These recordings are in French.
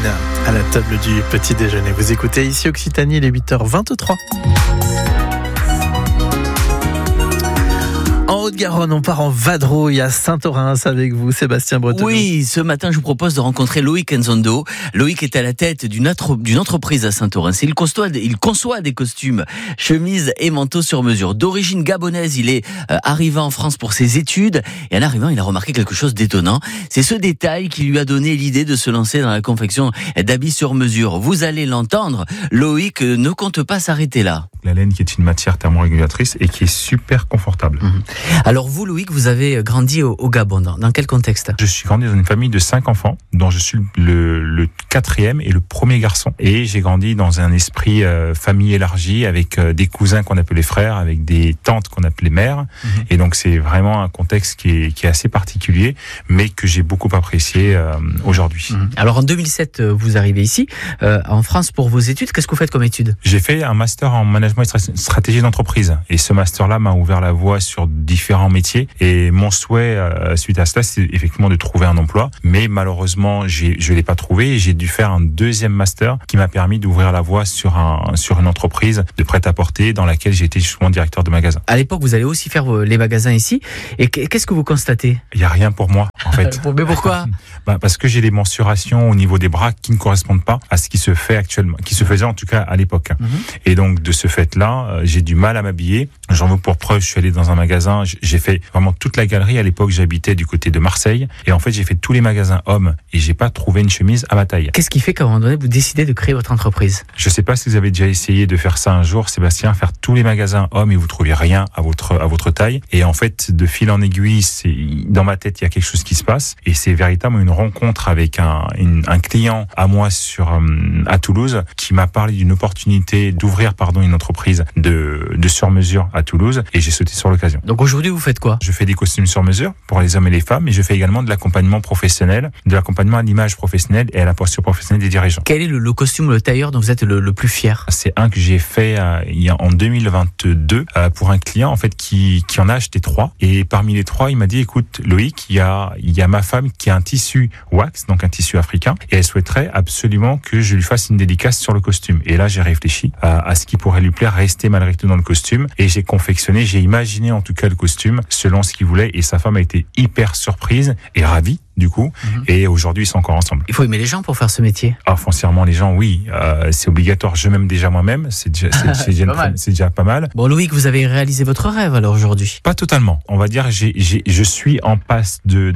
à la table du petit déjeuner. Vous écoutez ici Occitanie, il est 8h23. En Haute-Garonne, on part en vadrouille à Saint-Orens avec vous, Sébastien Bretonneau. Oui, ce matin, je vous propose de rencontrer Loïc Nzondo. Loïc est à la tête d'une entreprise à Saint-Orens. Il conçoit des costumes, chemises et manteaux sur mesure. D'origine gabonaise, il est arrivé en France pour ses études. Et en arrivant, il a remarqué quelque chose d'étonnant. C'est ce détail qui lui a donné l'idée de se lancer dans la confection d'habits sur mesure. Vous allez l'entendre, Loïc ne compte pas s'arrêter là. La laine qui est une matière thermorégulatrice et qui est super confortable. Alors vous, Loïc, vous avez grandi au Gabon. Dans quel contexte ? Je suis grandi dans une famille de 5 enfants, dont je suis le quatrième et le premier garçon. Et j'ai grandi dans un esprit famille élargie, avec des cousins qu'on appelait frères, avec des tantes qu'on appelait mères. Et donc c'est vraiment un contexte qui est assez particulier, mais que j'ai beaucoup apprécié aujourd'hui. Alors en 2007, vous arrivez ici, en France, pour vos études. Qu'est-ce que vous faites comme études ? J'ai fait un master en management et stratégie d'entreprise. Et ce master-là m'a ouvert la voie sur différents métiers. Et mon souhait, suite à cela, c'est effectivement de trouver un emploi. Mais malheureusement, je ne l'ai pas trouvé. Et j'ai dû faire un deuxième master qui m'a permis d'ouvrir la voie sur une entreprise de prêt-à-porter dans laquelle j'ai été justement directeur de magasin. À l'époque, vous allez aussi faire les magasins ici. Et qu'est-ce que vous constatez ? Il n'y a rien pour moi, en fait. Mais pourquoi ? Parce que j'ai des mensurations au niveau des bras qui ne correspondent pas à ce qui se fait actuellement, qui se faisait en tout cas à l'époque. Et donc, de ce fait-là, j'ai du mal à m'habiller. J'en veux pour preuve, je suis allé dans un magasin, j'ai fait vraiment toute la galerie. À l'époque, j'habitais du côté de Marseille. Et en fait, j'ai fait tous les magasins hommes et j'ai pas trouvé une chemise à ma taille. Qu'est-ce qui fait qu'à un moment donné, vous décidez de créer votre entreprise ? Je sais pas si vous avez déjà essayé de faire ça un jour, Sébastien, faire tous les magasins hommes et vous trouviez rien à votre taille. Et en fait, de fil en aiguille, dans ma tête, il y a quelque chose qui se passe. Et c'est véritablement une rencontre avec un client à moi à Toulouse qui m'a parlé d'une opportunité d'ouvrir une entreprise de sur-mesure à Toulouse. Et j'ai sauté sur l'occasion. Donc aujourd'hui, vous faites quoi ? Je fais des costumes sur mesure pour les hommes et les femmes, mais je fais également de l'accompagnement professionnel, de l'accompagnement à l'image professionnelle et à la posture professionnelle des dirigeants. Quel est le costume ou le tailleur dont vous êtes le plus fier ? C'est un que j'ai fait en 2022 pour un client en fait qui en a acheté 3. Et parmi les 3, il m'a dit écoute Loïc, il y a ma femme qui a un tissu wax, donc un tissu africain, et elle souhaiterait absolument que je lui fasse une dédicace sur le costume. Et là, j'ai réfléchi à ce qui pourrait lui plaire, rester malgré tout dans le costume, et j'ai imaginé en tout cas le costume selon ce qu'il voulait, et sa femme a été hyper surprise et ravie du coup, et aujourd'hui ils sont encore ensemble. Il faut aimer les gens pour faire ce métier. Foncièrement les gens, oui, c'est obligatoire. Je m'aime déjà moi-même, c'est déjà pas mal. Bon Loïc, vous avez réalisé votre rêve alors aujourd'hui ? Pas totalement, on va dire, je suis en passe de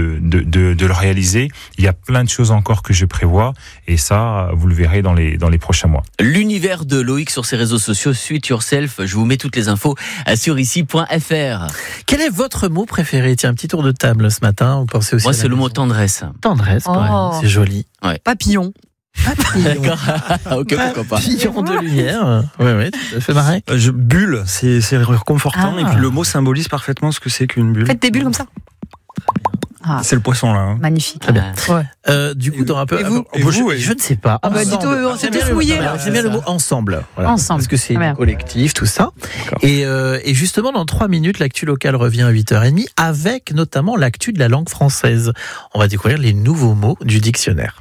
le réaliser. Il y a plein de choses encore que je prévois, et ça vous le verrez dans les prochains mois. L'univers de Loïc sur ses réseaux sociaux, Suit Yourself, je vous mets toutes les infos sur ici.fr. Quel est votre mot préféré ? Tiens, un petit tour de table ce matin, vous pensez aussi. Moi c'est le mot tendresse. Tendresse, c'est joli. Ouais. Papillon. D'accord. Ok, pourquoi pas. Papillon de lumière. Oui, ça fait marrer. Bulle, c'est réconfortant. Ah. Et puis le mot symbolise parfaitement ce que c'est qu'une bulle. Faites des bulles comme ça. Ah, C'est le poisson là. magnifique. Très bien. Du coup, dans un peu. Et vous Je ne sais pas. Ah bah, Ensemble. dis-toi, on s'est tous mouillés, là. J'aime bien le mot ensemble. Voilà. Ensemble. Parce que c'est Très bien. collectif, tout ça. Et justement, dans 3 minutes, l'actu locale revient à 8h30 avec notamment l'actu de la langue française. On va découvrir les nouveaux mots du dictionnaire.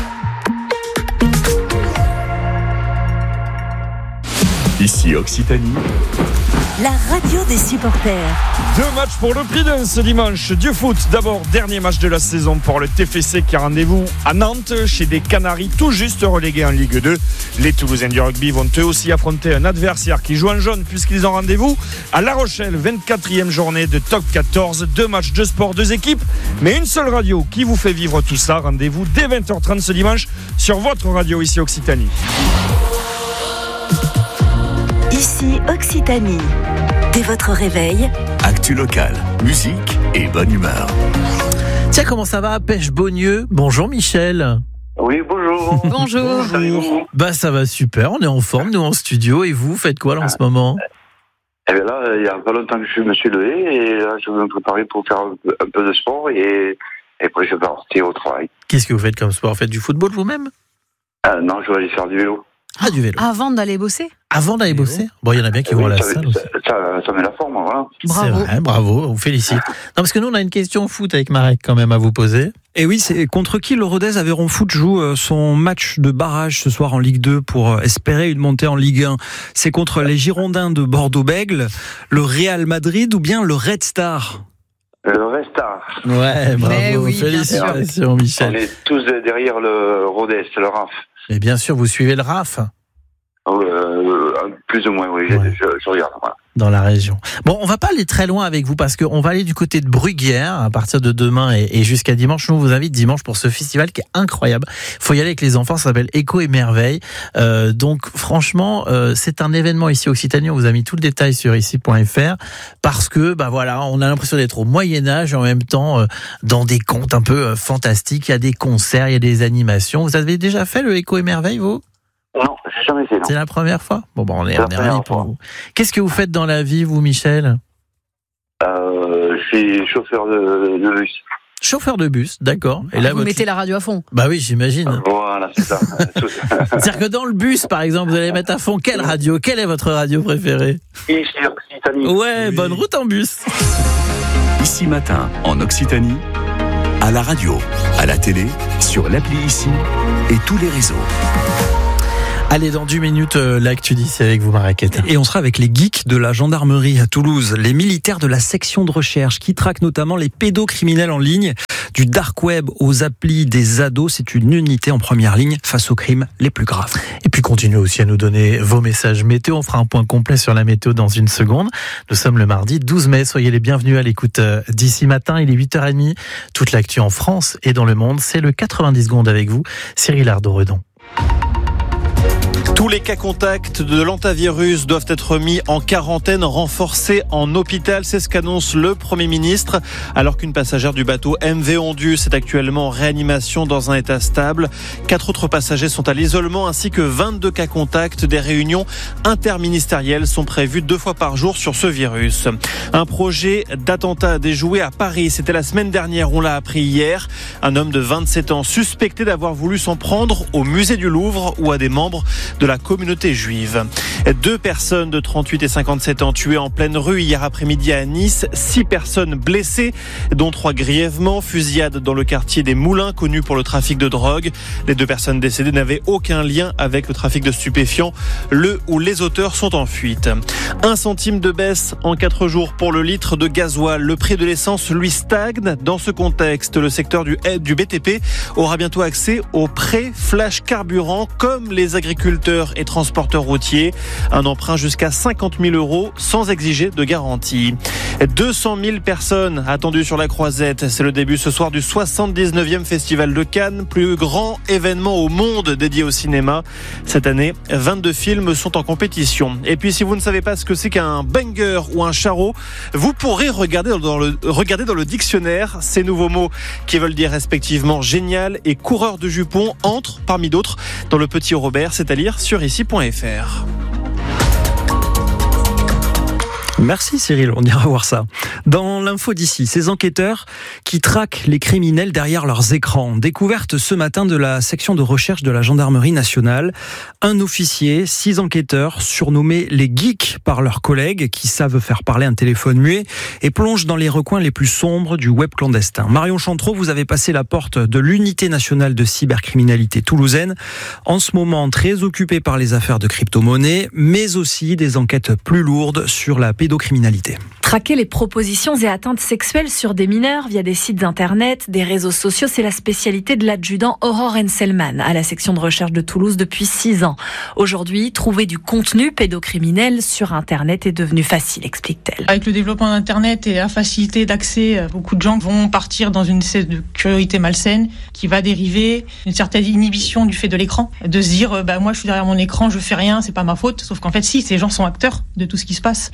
Ici Occitanie. La radio des supporters. 2 matchs pour le prix d'un ce dimanche. Du foot, d'abord, dernier match de la saison pour le TFC qui a rendez-vous à Nantes chez des Canaries tout juste relégués en Ligue 2. Les Toulousains du rugby vont eux aussi affronter un adversaire qui joue en jaune puisqu'ils ont rendez-vous à La Rochelle, 24e journée de top 14. 2 matchs de sport, 2 équipes, mais une seule radio qui vous fait vivre tout ça. Rendez-vous dès 20h30 ce dimanche sur votre radio ici Occitanie. Ici Occitanie. Dès votre réveil, Actu locale, musique et bonne humeur. Tiens, comment ça va à Pêche-Beaunieu ? Bonjour Michel. Oui, bonjour. Bonjour. Bah ça va super, on est en forme, nous en studio. Et vous, faites quoi là en ce moment ? Eh bien là, il n'y a pas longtemps que je me suis levé et là, je vais me préparer pour faire un peu de sport et puis je vais partir au travail. Qu'est-ce que vous faites comme sport ? Faites du football vous-même ? Non, je vais aller faire du vélo. Ah, du vélo. Avant d'aller bosser ? Avant d'aller bosser? Bon, il y en a bien qui vont à la salle aussi. Ça met la forme, voilà. C'est vrai, bravo, on vous félicite. Non, parce que nous, on a une question foot avec Marek quand même à vous poser. Et oui, c'est contre qui le Rodez Aveyron Foot joue son match de barrage ce soir en Ligue 2 pour espérer une montée en Ligue 1. C'est contre les Girondins de Bordeaux-Bègles, le Real Madrid ou bien le Red Star? Le Red Star. Ouais, bravo, oui, félicitations Michel. On est tous derrière le Rodez, le RAF. Et bien sûr, vous suivez le RAF? Plus ou moins, oui, Ouais. je regarde. Voilà. Dans la région. Bon, on va pas aller très loin avec vous parce qu'on va aller du côté de Bruguière à partir de demain et jusqu'à dimanche. Nous, on vous invite dimanche pour ce festival qui est incroyable. Il faut y aller avec les enfants, ça s'appelle Écho et Merveille. Donc, franchement, c'est un événement ici Occitanie. On vous a mis tout le détail sur ici.fr parce que, bah voilà, on a l'impression d'être au Moyen-Âge et en même temps dans des contes un peu fantastiques. Il y a des concerts, il y a des animations. Vous avez déjà fait le Écho et Merveille, vous? Non, j'ai jamais fait, non. C'est la première fois? Bon, on est ravis pour fois. vous. Qu'est-ce que vous faites dans la vie, vous, Michel? Je suis chauffeur de bus. Chauffeur de bus, d'accord. Et là, Vous mettez la radio à fond. Bah oui, j'imagine. Voilà, c'est ça. C'est-à-dire que dans le bus, par exemple, vous allez mettre à fond quelle radio? Quelle est votre radio préférée? Ici, Occitanie. Ouais, bonne route en bus. Ici Matin, en Occitanie, à la radio, à la télé, sur l'appli Ici et tous les réseaux. Allez, dans 10 minutes, l'actu d'ici avec vous, Marek. Et on sera avec les geeks de la gendarmerie à Toulouse, les militaires de la section de recherche qui traquent notamment les pédocriminels en ligne, du dark web aux applis des ados. C'est une unité en première ligne face aux crimes les plus graves. Et puis continuez aussi à nous donner vos messages météo. On fera un point complet sur la météo dans une seconde. Nous sommes le mardi 12 mai. Soyez les bienvenus à l'écoute d'ici matin. Il est 8h30. Toute l'actu en France et dans le monde, c'est le 90 secondes avec vous, Cyril Ardo-Redon. Tous les cas contacts de l'antivirus doivent être mis en quarantaine renforcée en hôpital. C'est ce qu'annonce le Premier ministre. Alors qu'une passagère du bateau MV Ondu est actuellement en réanimation dans un état stable. 4 autres passagers sont à l'isolement ainsi que 22 cas contacts. Des réunions interministérielles sont prévues 2 fois par jour sur ce virus. Un projet d'attentat déjoué à Paris. C'était la semaine dernière, on l'a appris hier. Un homme de 27 ans suspecté d'avoir voulu s'en prendre au musée du Louvre ou à des membres de la communauté juive. 2 personnes de 38 et 57 ans tuées en pleine rue hier après-midi à Nice. 6 personnes blessées, dont 3 grièvement. Fusillade dans le quartier des Moulins, connu pour le trafic de drogue. Les 2 personnes décédées n'avaient aucun lien avec le trafic de stupéfiants. Le ou les auteurs sont en fuite. 1 centime de baisse en 4 jours pour le litre de gasoil. Le prix de l'essence, lui, stagne. Dans ce contexte, le secteur du BTP aura bientôt accès au prêt flash carburant comme les agriculteurs et transporteurs routiers. Un emprunt jusqu'à 50 000 € sans exiger de garantie. 200 000 personnes attendues sur la Croisette. C'est le début ce soir du 79e Festival de Cannes, plus grand événement au monde dédié au cinéma. Cette année, 22 films sont en compétition. Et puis si vous ne savez pas ce que c'est qu'un banger ou un charreau, vous pourrez regarder dans le dictionnaire ces nouveaux mots qui veulent dire respectivement génial et coureur de jupons entrent, parmi d'autres, dans le Petit Robert, c'est-à-dire sur ici.fr. Merci Cyril, on ira voir ça. Dans l'info d'ici, ces enquêteurs qui traquent les criminels derrière leurs écrans. Découverte ce matin de la section de recherche de la gendarmerie nationale. Un officier, 6 enquêteurs surnommés les geeks par leurs collègues qui savent faire parler un téléphone muet et plongent dans les recoins les plus sombres du web clandestin. Marion Chantreau, vous avez passé la porte de l'unité nationale de cybercriminalité toulousaine. En ce moment, très occupée par les affaires de crypto-monnaie, mais aussi des enquêtes plus lourdes sur la pédocriminalité. Traquer les propositions et atteintes sexuelles sur des mineurs via des sites internet, des réseaux sociaux, c'est la spécialité de l'adjudant Aurore Henselman à la section de recherche de Toulouse depuis 6 ans. Aujourd'hui, trouver du contenu pédocriminel sur internet est devenu facile, explique-t-elle. Avec le développement d'Internet et la facilité d'accès, beaucoup de gens vont partir dans une espèce de curiosité malsaine qui va dériver une certaine inhibition du fait de l'écran, de se dire moi je suis derrière mon écran, je fais rien, c'est pas ma faute, sauf qu'en fait si, ces gens sont acteurs de tout ce qui se passe.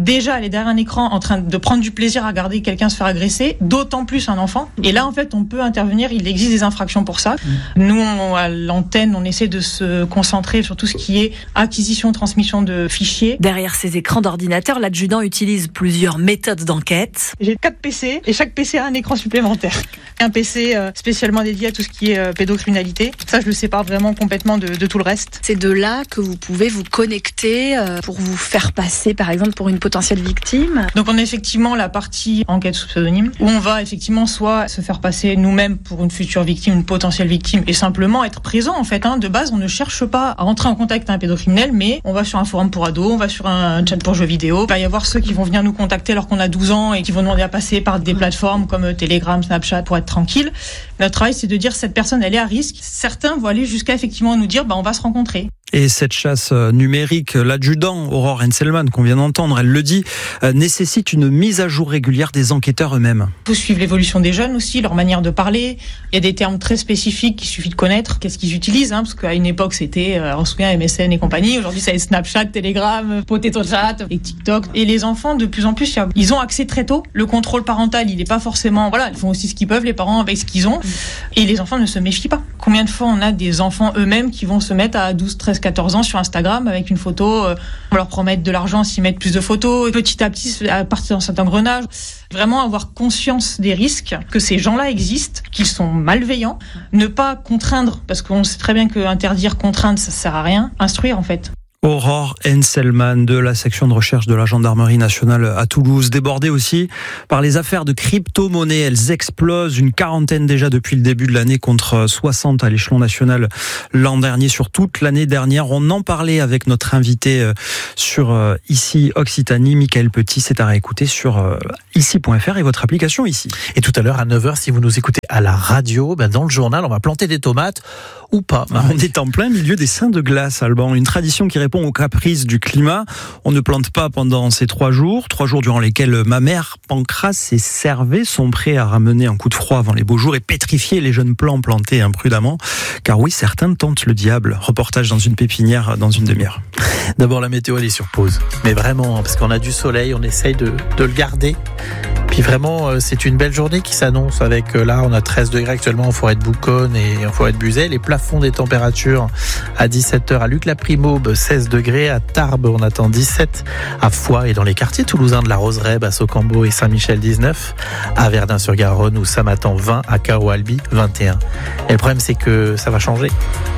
déjà elle est derrière un écran en train de prendre du plaisir à regarder quelqu'un se faire agresser, d'autant plus un enfant. Et là, en fait, on peut intervenir. Il existe des infractions pour ça. Nous, à l'antenne, on essaie de se concentrer sur tout ce qui est acquisition, transmission de fichiers. Derrière ces écrans d'ordinateur, l'adjudant utilise plusieurs méthodes d'enquête. J'ai 4 PC et chaque PC a un écran supplémentaire. Un PC spécialement dédié à tout ce qui est pédocriminalité. Ça, je le sépare vraiment complètement de tout le reste. C'est de là que vous pouvez vous connecter pour vous faire passer, par exemple, pour une potentielle victime. Donc, on a effectivement la partie enquête sous pseudonyme où on va effectivement soit se faire passer nous-mêmes pour une future victime, une potentielle victime et simplement être présent en fait. De base, on ne cherche pas à rentrer en contact avec un pédocriminel, mais on va sur un forum pour ados, on va sur un chat pour jeux vidéo. Il va y avoir ceux qui vont venir nous contacter alors qu'on a 12 ans et qui vont demander à passer par des plateformes comme Telegram, Snapchat pour être tranquille. Notre travail, c'est de dire cette personne, elle est à risque. Certains vont aller jusqu'à effectivement nous dire, on va se rencontrer. Et cette chasse numérique, l'adjudant Aurore Henselmann, qu'on vient d'entendre, elle le dit, nécessite une mise à jour régulière des enquêteurs eux-mêmes. Il faut suivre l'évolution des jeunes aussi, leur manière de parler. Il y a des termes très spécifiques qu'il suffit de connaître. Qu'est-ce qu'ils utilisent, parce qu'à une époque, c'était, on se souvient, MSN et compagnie. Aujourd'hui, ça est Snapchat, Telegram, Potato Chat et TikTok. Et les enfants, de plus en plus, ils ont accès très tôt. Le contrôle parental, il n'est pas forcément, ils font aussi ce qu'ils peuvent, les parents, avec ce qu'ils ont. Et les enfants ne se méfient pas. Combien de fois on a des enfants eux-mêmes qui vont se mettre à 12, 13, 14 ans sur Instagram avec une photo, on leur promet de l'argent s'ils mettent plus de photos, et petit à petit à partir d'un certain engrenage. Vraiment avoir conscience des risques, que ces gens-là existent, qu'ils sont malveillants, ne pas contraindre, parce qu'on sait très bien que interdire, contraindre, ça sert à rien, instruire en fait. Aurore Henselmann de la section de recherche de la gendarmerie nationale à Toulouse, débordée aussi par les affaires de crypto-monnaies. Elles explosent, une quarantaine déjà depuis le début de l'année contre 60 à l'échelon national l'an dernier, sur toute l'année dernière. On en parlait avec notre invité sur Ici Occitanie, Michael Petit. C'est à réécouter sur ici.fr et votre application Ici. Et tout à l'heure à 9h, si vous nous écoutez à la radio, dans le journal, on va planter des tomates ou pas. On est en plein milieu des seins de glace, Alban. Une tradition qui répond aux caprices du climat. On ne plante pas pendant ces 3 jours durant lesquels ma mère, Pancras et Servet sont prêts à ramener un coup de froid avant les beaux jours et pétrifier les jeunes plants plantés imprudemment. Car oui, certains tentent le diable. Reportage dans une pépinière dans une demi-heure. D'abord, la météo, elle est sur pause. Mais vraiment, parce qu'on a du soleil, on essaye de le garder. Puis vraiment, c'est une belle journée qui s'annonce avec, là, on a 13 degrés actuellement en forêt de Bouconne et en forêt de Buzet. Les plafonds des températures à 17h à Luc-la-Primaube, 16 degrés. À Tarbes, on attend 17. À Foix et dans les quartiers toulousains de la Roseraie, à Socambeau et Saint-Michel, 19. À Verdun-sur-Garonne ou Samatan, 20. À Cahors-Albi, 21. Et le problème, c'est que ça va changer.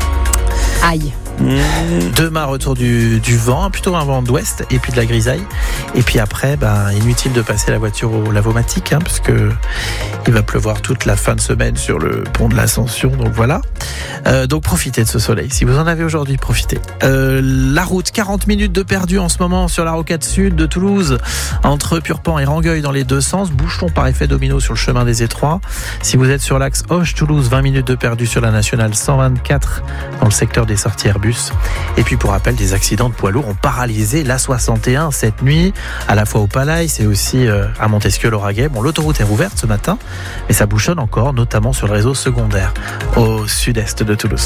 Aïe. Demain, retour du vent, plutôt un vent d'ouest et puis de la grisaille. Et puis après, inutile de passer la voiture au Lavomatique, puisque il va pleuvoir toute la fin de semaine sur le pont de l'Ascension. Donc voilà. Donc profitez de ce soleil. Si vous en avez aujourd'hui, profitez. La route, 40 minutes de perdu en ce moment sur la rocade sud de Toulouse, entre Purpan et Rangueil dans les deux sens. Bouchon par effet domino sur le chemin des Étroits. Si vous êtes sur l'axe Auch-Toulouse, 20 minutes de perdu sur la nationale 124 dans le secteur des sorties Airbus. Et puis pour rappel, des accidents de poids lourds ont paralysé l'A61 cette nuit, à la fois au Palaï, c'est aussi à Montesquieu-Lauragais. L'autoroute est rouverte ce matin, mais ça bouchonne encore, notamment sur le réseau secondaire, au sud-est de Toulouse.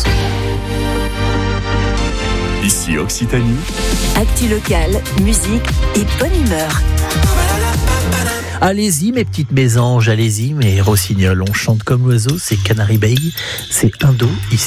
Ici Occitanie. Actu locale, musique et bonne humeur. Allez-y mes petites mésanges, allez-y mes rossignols, on chante comme l'oiseau, c'est Canary Bay, c'est Indo ici.